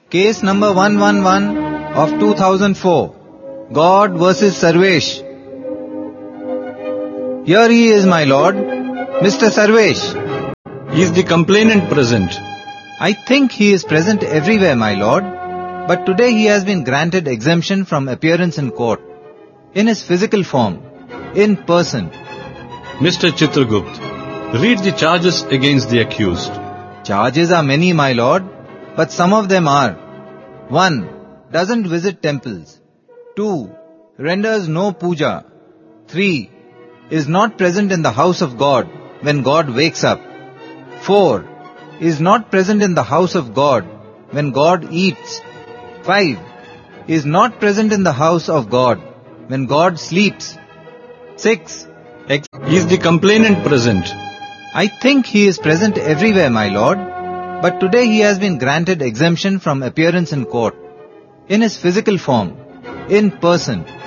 Case number 111 of 2004. God versus Sarvesh. Here he is, my lord. Mr. Sarvesh. Is the complainant present? I think he is present everywhere, my lord. But today he has been granted exemption from appearance in court. In his physical form. In person. Mr. Chitragupt, read the charges against the accused. Charges are many, my lord. But some of them are: 1. Doesn't visit temples. 2. Renders no puja. 3. Is not present in the house of God when God wakes up. 4. Is not present in the house of God when God eats. 5. Is not present in the house of God when God sleeps. 6. Is the complainant present? I think he is present everywhere, my lord. But today he has been granted exemption from appearance in court. In his physical form. In person.